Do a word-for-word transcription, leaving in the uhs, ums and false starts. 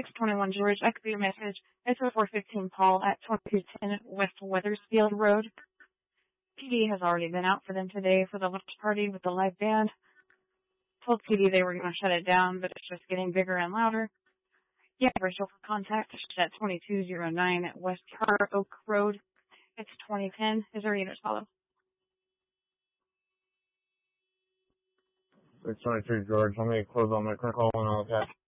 six twenty-one George, I could be a message. S O four fifteen Paul at twenty-two ten West Weathersfield Road. P D has already been out for them today for the lunch party with the live band. Told P D they were going to shut it down, but it's just getting bigger and louder. Yeah, Rachel for contact. She's at twenty-two oh nine at West Charter Oak Road. It's twenty ten. Is there units follow? six twenty-two George, let me close on my current call and I'll attach.